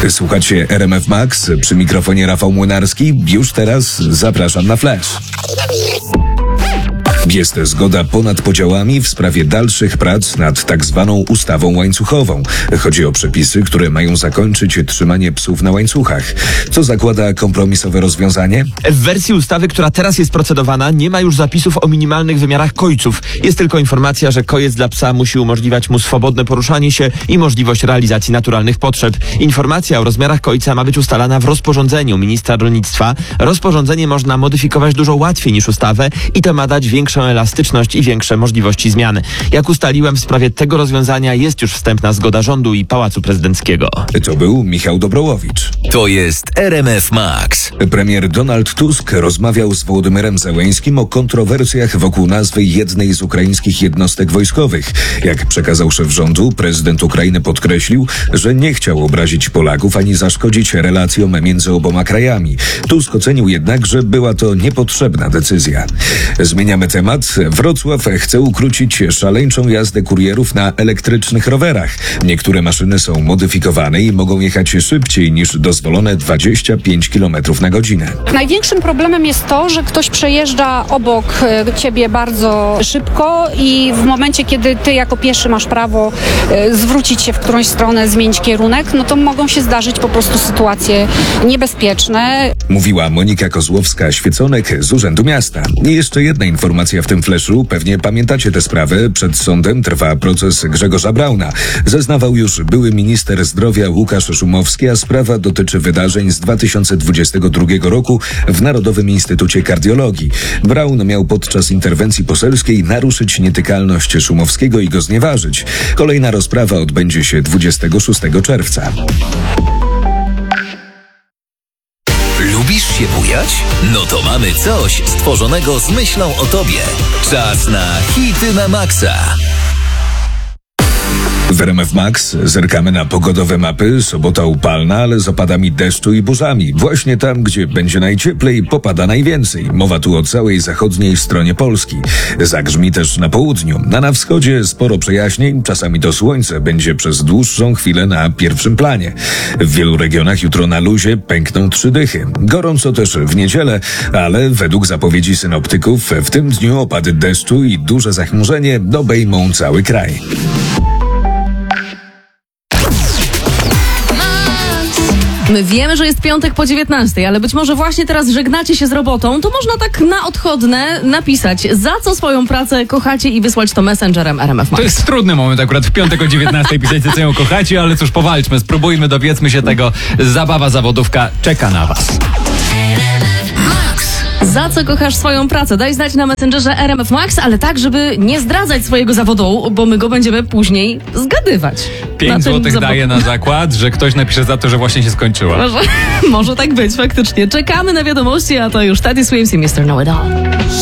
Słuchacie RMF Max, przy mikrofonie Rafał Młynarski. Już teraz zapraszam na flash. Jest zgoda ponad podziałami w sprawie dalszych prac nad tak zwaną ustawą łańcuchową. Chodzi o przepisy, które mają zakończyć trzymanie psów na łańcuchach. Co zakłada kompromisowe rozwiązanie? W wersji ustawy, która teraz jest procedowana, nie ma już zapisów o minimalnych wymiarach kojców. Jest tylko informacja, że kojec dla psa musi umożliwiać mu swobodne poruszanie się i możliwość realizacji naturalnych potrzeb. Informacja o rozmiarach kojca ma być ustalana w rozporządzeniu ministra rolnictwa. Rozporządzenie można modyfikować dużo łatwiej niż ustawę i to ma dać większą elastyczność i większe możliwości zmiany. Jak ustaliłem, w sprawie tego rozwiązania jest już wstępna zgoda rządu i Pałacu Prezydenckiego. To był Michał Dobrołowicz. To jest RMF Max. Premier Donald Tusk rozmawiał z Wołodymyrem Zełeńskim o kontrowersjach wokół nazwy jednej z ukraińskich jednostek wojskowych. Jak przekazał szef rządu, prezydent Ukrainy podkreślił, że nie chciał obrazić Polaków ani zaszkodzić relacjom między oboma krajami. Tusk ocenił jednak, że była to niepotrzebna decyzja. Zmieniamy temat. Wrocław chce ukrócić szaleńczą jazdę kurierów na elektrycznych rowerach. Niektóre maszyny są modyfikowane i mogą jechać szybciej niż dozwolone 25 km na godzinę. Największym problemem jest to, że ktoś przejeżdża obok ciebie bardzo szybko i w momencie, kiedy ty jako pieszy masz prawo zwrócić się w którąś stronę, zmienić kierunek, no to mogą się zdarzyć po prostu sytuacje niebezpieczne. Mówiła Monika Kozłowska-Świeconek z Urzędu Miasta. I jeszcze jedna informacja w tym fleszu. Pewnie pamiętacie tę sprawę. Przed sądem trwa proces Grzegorza Brauna. Zeznawał już były minister zdrowia Łukasz Szumowski, a sprawa dotyczy wydarzeń z 2022 roku w Narodowym Instytucie Kardiologii. Braun miał podczas interwencji poselskiej naruszyć nietykalność Szumowskiego i go znieważyć. Kolejna rozprawa odbędzie się 26 czerwca. Lubisz się bujać? No to mamy coś stworzonego z myślą o tobie. Czas na hity na maksa. W RMF Max zerkamy na pogodowe mapy. Sobota upalna, ale z opadami deszczu i burzami. Właśnie tam, gdzie będzie najcieplej, popada najwięcej. Mowa tu o całej zachodniej stronie Polski. Zagrzmi też na południu. A na wschodzie sporo przejaśnień. Czasami to słońce będzie przez dłuższą chwilę na pierwszym planie. W wielu regionach jutro na luzie pękną 3 dychy. Gorąco też w niedzielę, ale według zapowiedzi synoptyków w tym dniu opady deszczu i duże zachmurzenie obejmą cały kraj. My wiemy, że jest piątek po 19, ale być może właśnie teraz żegnacie się z robotą, to można tak na odchodne napisać, za co swoją pracę kochacie i wysłać to messengerem RMF Max. To jest trudny moment akurat w piątek o 19 pisać, za co ją kochacie, ale cóż, powalczmy, spróbujmy, dowiedzmy się tego. Zabawa zawodówka czeka na was. Za co kochasz swoją pracę? Daj znać na messengerze RMF Max, ale tak, żeby nie zdradzać swojego zawodu, bo my go będziemy później zgadywać. 5 złotych daję na zakład, że ktoś napisze za to, że właśnie się skończyła. Może tak być, faktycznie. Czekamy na wiadomości, a to już Teddy Swims i Mr. Know It All.